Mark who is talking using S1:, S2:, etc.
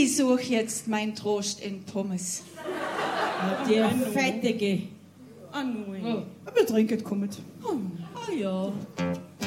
S1: Ich suche jetzt meinen Trost in Pommes.
S2: Die fettige.
S3: Ah, nein.
S2: Oh.
S4: Aber trinket kommt.
S3: Ah, ja.